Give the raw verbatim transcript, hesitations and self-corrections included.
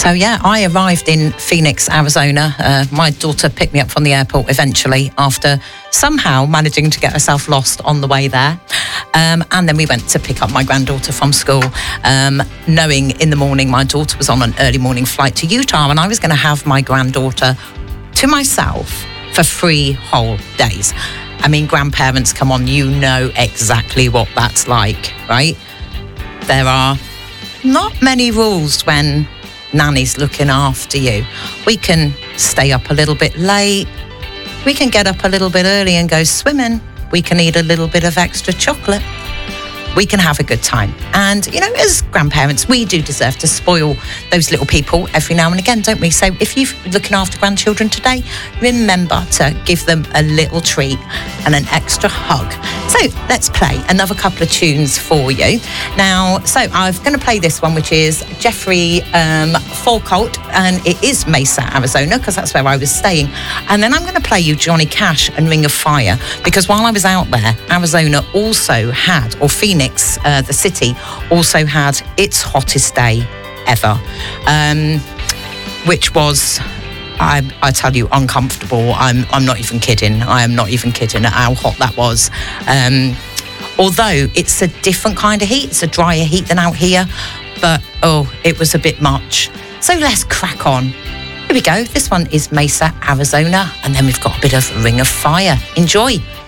So, yeah, I arrived in Phoenix, Arizona. Uh, my daughter picked me up from the airport eventually after somehow managing to get herself lost on the way there. Um, and then we went to pick up my granddaughter from school, um, knowing in the morning my daughter was on an early morning flight to Utah and I was going to have my granddaughter to myself for three whole days. I mean, grandparents, come on, you know exactly what that's like, right? There are not many rules when nanny's looking after you. We can stay up a little bit late. We can get up a little bit early and go swimming. We can eat a little bit of extra chocolate. We can have a good time. And, you know, as grandparents, we do deserve to spoil those little people every now and again, don't we? So if you're looking after grandchildren today, remember to give them a little treat and an extra hug. So let's play another couple of tunes for you. Now, so I'm going to play this one, which is Jeffrey um, Folcult, and it is Mesa, Arizona, because that's where I was staying. And then I'm going to play you Johnny Cash and Ring of Fire, because while I was out there, Arizona also had, or Phoenix, Uh, the city also had its hottest day ever, um, which was, I, I tell you, uncomfortable. I'm, I'm not even kidding. I am not even kidding at how hot that was. Um, although it's a different kind of heat, it's a drier heat than out here, but oh, it was a bit much. So let's crack on. Here we go. This one is Mesa, Arizona, and then we've got a bit of Ring of Fire. Enjoy.